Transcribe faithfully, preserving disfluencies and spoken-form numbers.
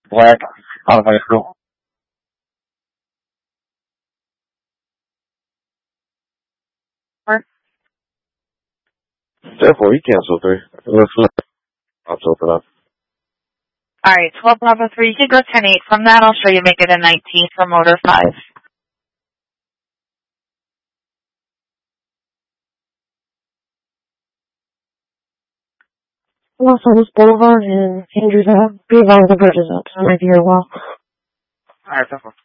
Black out of high school. Therefore, he canceled three. Let's let's open up. Alright, twelve Bravo three, you can go ten eight. From that, I'll show you make it a nineteen for motor five. Los Angeles Boulevard and Andrews Ave. Be advised the bridge is up, so it might be here a while. Alright, that's fine.